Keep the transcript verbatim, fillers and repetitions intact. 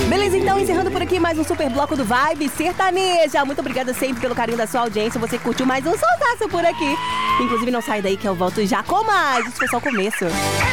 Beleza, então, encerrando por aqui mais um super bloco do Vibe Sertaneja. Muito obrigada sempre pelo carinho da sua audiência. Você que curtiu mais um soltaço por aqui. Inclusive, não sai daí que eu volto já com mais. Isso foi só o começo.